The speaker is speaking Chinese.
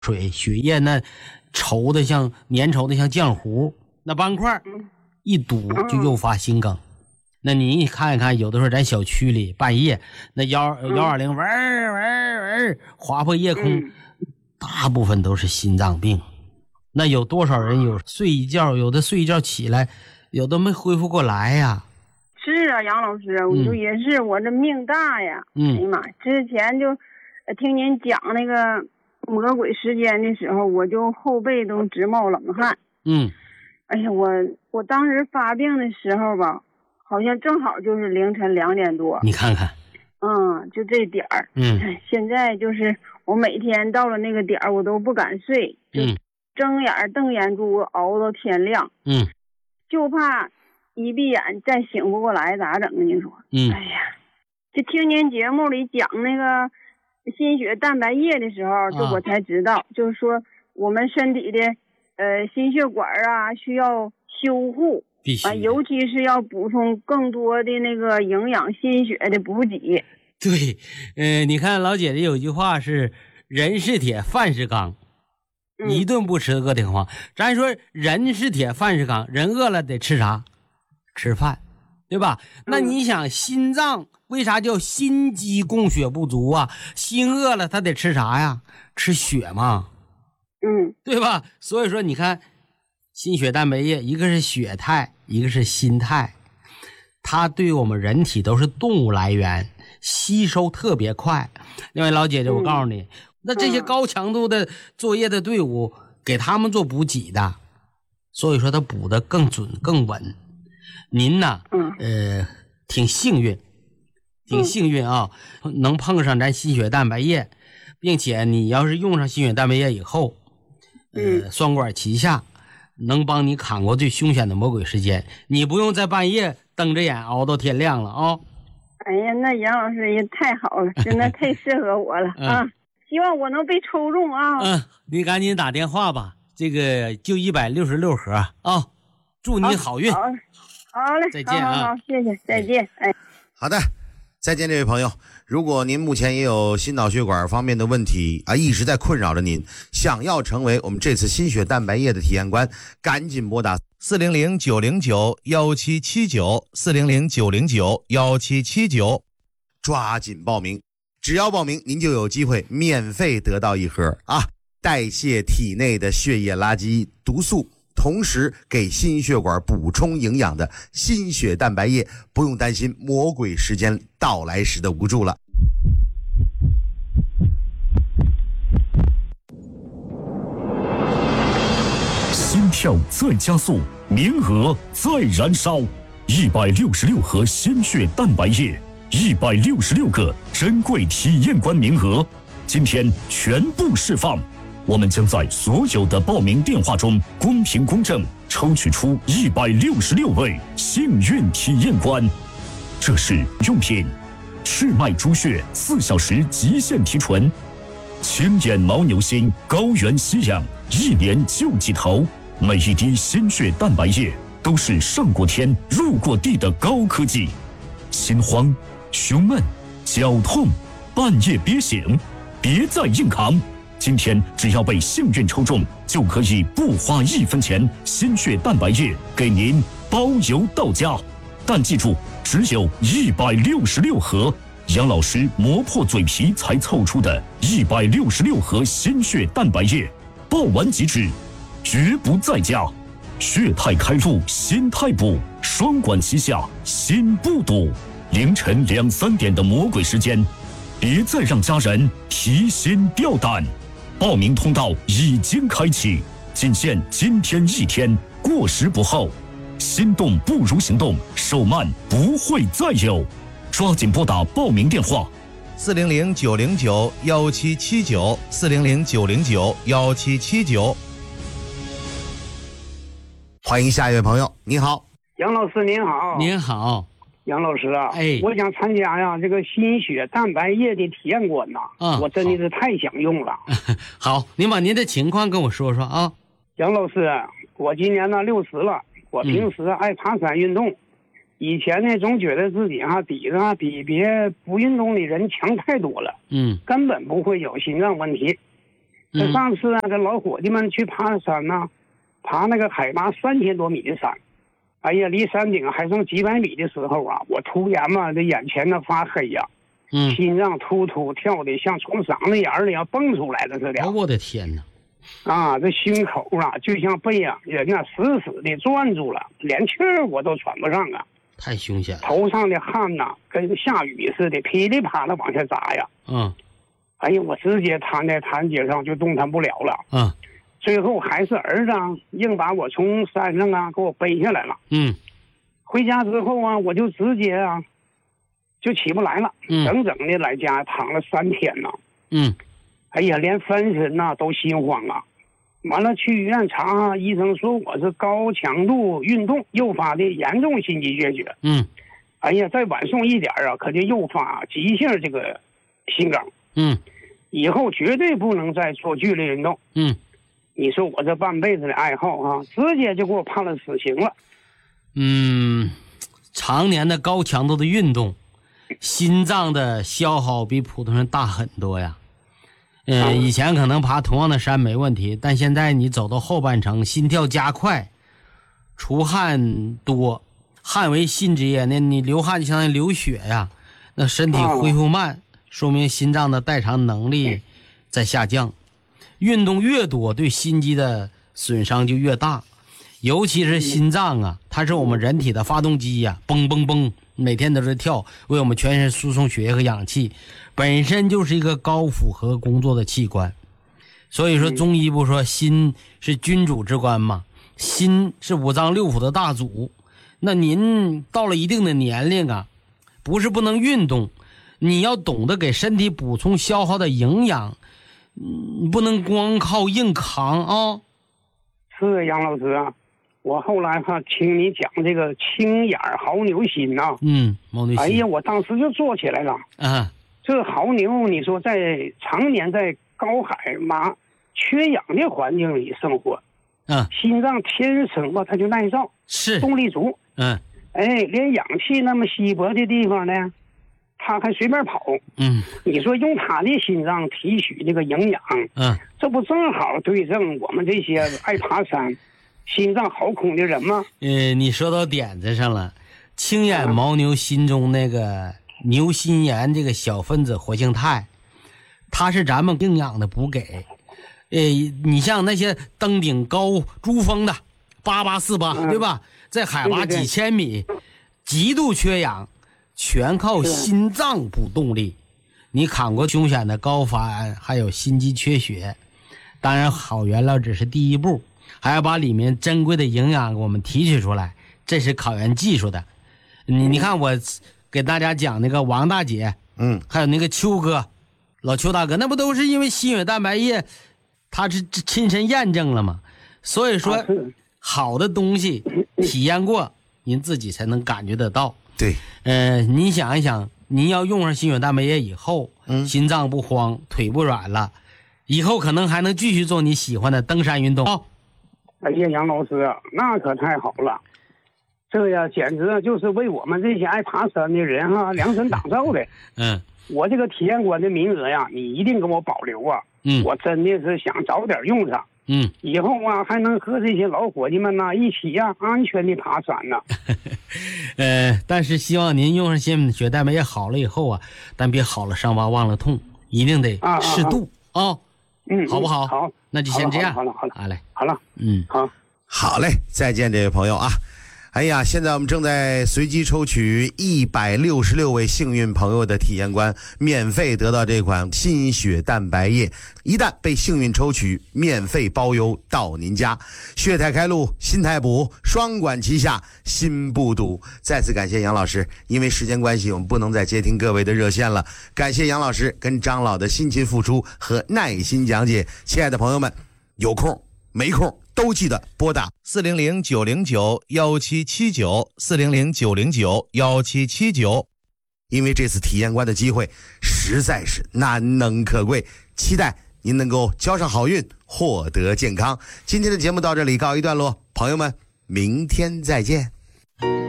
水，血液那稠的像粘稠的像浆糊，那斑块一堵就诱发心梗。那你看一看，有的时候咱小区里半夜那120喂划破夜空，大部分都是心脏病。那有多少人有睡一觉，有的睡一觉起来，有的没恢复过来呀。 是啊，杨老师，我就也是我这命大呀。哎呀妈，之前就听您讲那个魔鬼时间的时候，我就后背都直冒冷汗。哎呀，我当时发病的时候吧，好像正好就是凌晨2点多。 你看看。 就这点儿。现在就是我每天到了那个点儿，我都不敢睡，就睁眼瞪眼珠熬到天亮。就怕一闭眼再醒不过来，咋整啊？你说？哎呀，就听您节目里讲那个心血蛋白液的时候，就我才知道，就是说我们身体的心血管啊需要修护， 必须尤其是要补充更多的那个营养心血的补给。 对，你看老姐姐有句话是人是铁饭是钢，一顿不吃饿得慌。咱说人是铁饭是钢，人饿了得吃啥？吃饭，对吧？那你想心脏为啥叫心肌供血不足啊？心饿了它得吃啥呀？吃血嘛。对吧？所以说你看心血蛋白液，一个是血肽，一个是心肽，它对我们人体都是动物来源，吸收特别快。另外老姐姐我告诉你，那这些高强度的作业的队伍给他们做补给的，所以说他补得更准更稳。您呢挺幸运啊，能碰上咱心血蛋白液，并且你要是用上心血蛋白液以后，双管齐下，能帮你扛过最凶险的魔鬼时间，你不用在半夜瞪着眼熬到天亮了啊。 哎呀，那杨老师也太好了，真的太适合我了啊！希望我能被抽中啊。 你赶紧打电话吧，这个就166盒啊，祝你好运。 好嘞， 再见啊！ 好，谢谢，再见。 好的，再见，这位朋友。如果您目前也有心脑血管方面的问题一直在困扰着您，想要成为我们这次心血蛋白液的体验官，赶紧拨打400-909-1779 400-909-1779，抓紧报名。只要报名，您就有机会免费得到一盒代谢体内的血液垃圾毒素，同时给心血管补充营养的心血蛋白液，不用担心魔鬼时间到来时的无助了。 心跳在加速，名额在燃烧，166盒心血蛋白液，166个珍贵体验官名额，今天全部释放。我们将在所有的报名电话中公平公正抽取出166位幸运体验官。这是用品：赤麦猪血4小时极限提纯，青眼牦牛心高原吸氧，1年就几头。每一滴心血蛋白液都是上过天入过地的高科技。心慌、胸闷、绞痛、半夜憋醒，别再硬扛。今天只要被幸运抽中，就可以不花1分钱，心血蛋白液给您包邮到家。但记住，只有166盒，杨老师磨破嘴皮才凑出的166盒心血蛋白液，报完即止，绝不再加。血态开路，心态补，双管齐下，心不堵。凌晨2、3点的魔鬼时间，别再让家人提心吊胆。报名通道已经开启，仅限今天1天，过时不候。心动不如行动，手慢不会再有。抓紧拨打报名电话 400-909-1779 400-909-1779。欢迎下一位朋友，你好。 杨老师您好。 您好。 杨老师啊，我想参加这个心血蛋白液的体验馆呐，我真的是太想用了。 好，您把您的情况跟我说说啊。 杨老师，我今年呢60了，我平时爱爬山运动，以前呢总觉得自己比别不运动的人强太多了，根本不会有心脏问题。 这上次啊，这老伙计们去爬山呐，爬那个海拔3000多米的山，哎呀，离山顶还剩几百米的时候啊，我突然嘛，这眼前呢发黑呀，心脏突突跳的像从嗓子眼里要蹦出来的似的。 我的天哪！ 啊，这胸口啊，就像被人家死死的攥住了，连气儿我都喘不上啊！ 太凶险了。 头上的汗呐，跟下雨似的，噼里啪啦往下砸呀。哎呀，我直接瘫在台阶上就动弹不了了。最后还是儿子硬把我从山上给我背下来了。回家之后啊，我就直接就起不来了，整整的来家躺了3天呢。哎呀，连分身都心慌啊！完了去医院查，医生说我是高强度运动诱发的严重心肌缺血。哎呀，再晚送一点可就诱发急性这个心梗。以后绝对不能再做剧烈运动。你说我这半辈子的爱好直接就给我判了死刑了。 常年的高强度的运动，心脏的消耗比普通人大很多呀。以前可能爬同样的山没问题，但现在你走到后半程，心跳加快，出汗多，汗为心之液，那你流汗就相当于流血呀，那身体恢复慢，说明心脏的代偿能力在下降。运动越多，对心肌的损伤就越大，尤其是心脏它是我们人体的发动机呀，嘣嘣嘣，每天都是跳，为我们全身输送血液和氧气，本身就是一个高负荷工作的器官。所以说中医不说心是君主之官吗？心是五脏六腑的大祖。那您到了一定的年龄不是不能运动，你要懂得给身体补充消耗的营养，你不能光靠硬扛是杨老师我后来听你讲这个青眼牦牛心牦牛心， 哎呀，我当时就做起来了。这牦牛，你说在常年在高海拔缺氧的环境里生活，心脏天生它就耐造， 是动力足。连氧气那么稀薄的地方呢，它还随便跑。你说用它的心脏提取这个营养，这不正好对症我们这些爱爬山心脏好空的人吗？ 你说到点子上了。青眼牦牛心中那个牛心盐这个小分子活性肽，它是咱们营养的补给。你像那些登顶高珠峰的8848，对吧？在海拔几千米，极度缺氧，全靠心脏补动力。你扛过凶险的高反，还有心肌缺血。当然好原料只是第一步，还要把里面珍贵的营养我们提取出来，这是考验技术的。你看我给大家讲那个王大姐，还有那个邱哥，老邱大哥，那不都是因为心血蛋白液，他是亲身验证了吗？所以说好的东西体验过，您自己才能感觉得到。 对， 您想一想，您要用上心血蛋白液以后，心脏不慌，腿不软了，以后可能还能继续做你喜欢的登山运动。 哎呀，杨老师那可太好了，这呀简直就是为我们这些爱爬山的人量身打造的。我这个体验馆的名额你一定给我保留我真的是想早点用上。以后还能和这些老伙计们一起安全的爬山呢。 但是希望您用上心血蛋白液好了以后但别好了伤疤忘了痛，一定得适度好不好？ 好， 那就先这样。 好了， 嘞， 好了， 好嘞，再见，这位朋友哎呀，现在我们正在随机抽取166位幸运朋友的体验官，免费得到这款心血蛋白液。一旦被幸运抽取，免费包邮到您家。血态开路，心态补，双管齐下，心不堵。再次感谢杨老师，因为时间关系，我们不能再接听各位的热线了。感谢杨老师跟张老的辛勤付出和耐心讲解。亲爱的朋友们，有空没空都记得拨打400-909-1779，400-909-1779，因为这次体验官的机会实在是难能可贵，期待您能够交上好运，获得健康。今天的节目到这里告一段落，朋友们，明天再见。